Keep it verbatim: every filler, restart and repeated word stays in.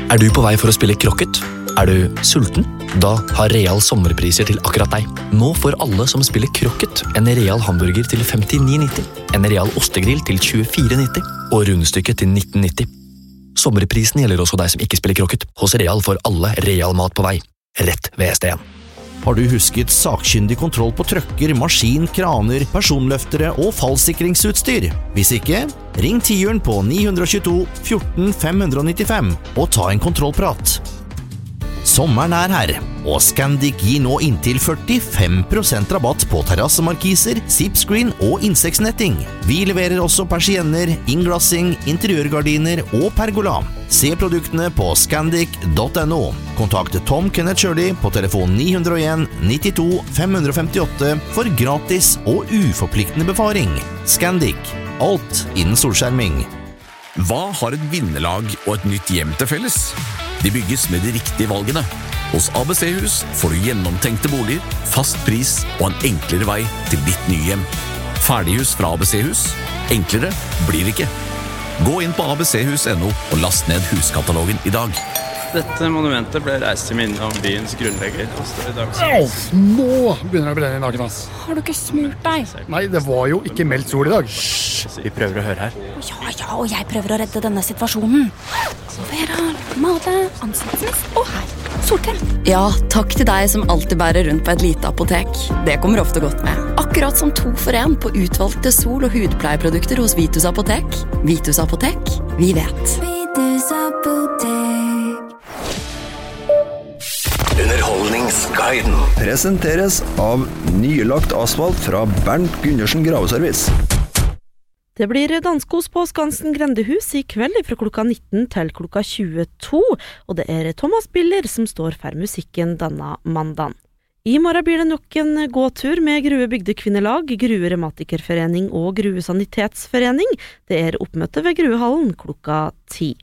Er du på vei for å spille krokket? Er du sulten? Da har Real sommerpriser til akkurat deg. Nå får alle som spiller krokket en Real hamburger til femtini nitti, en Real ostegrill til tjuefire nitti og rundstykket til nitten nitti. Sommerprisen gjelder også deg som ikke spiller krokket. Hos Real får alle Real mat på vei. Rett ved S D en. Har du husket sakkyndig kontroll på trøkker, maskin, kraner, personløftere og fallsikringsutstyr? Hvis ikke, ring tiuren på ni to to fjorten fem nittifem og ta en kontrollprat. Sommeren er her, og Scandic gir nå inntil førtifem prosent rabatt på terrassemarkiser, zipscreen og insektsnetting. Vi leverer også persienner, innglassing, interiørgardiner og pergola. Se produktene på scandic punktum no. Kontakt Tom Kenneth Shirley på telefon ni null en nittito fem femtiåtte for gratis og uforpliktende befaring. Scandic. Alt innen solskjerming. Hva har et vinnerlag og et nytt hjem til felles? De bygges med de riktige valgene. Hos A B C-hus får du gjennomtenkte boliger, fast pris og en enklere vei til ditt nye hjem. Ferdighus fra A B C-hus. Enklere blir det ikke. Gå inn på a b c hus punktum no og last ned huskatalogen i dag. Dette monumentet ble reist til minne om byens grunnlegger. Au, nå begynner det å brenne i naken, ass. Har du ikke smurt deg? Nei, det var jo ikke meldt sol i dag. Hysj, vi prøver å høre her. Ja, ja, og jeg prøver å redde denne situasjonen. Vera, male, ansiktsmist og her. Solkrem. Ja, takk til deg som alltid bærer rundt på et lite apotek. Det kommer ofte godt med. Akkurat som to for en på utvalgte sol- og hudpleieprodukter hos Vitus Apotek. Vitus Apotek, vi vet. Vitus Apotek. Underholdningsguiden presenteres av nylagt asfalt fra Bernt Gundersen Graveservice. Det blir danskos på Skansen Grendehus i kveld fra klokka nitten til klokka tjueto, og det er Thomas Biller som står for musikken denne mandagen. I morgen blir det nok en gåtur med Grue Bygdekvinnelag, Grue Revmatikerforening og Grue Sanitetsforening. Det er oppmøte ved Gruehallen klokka ti.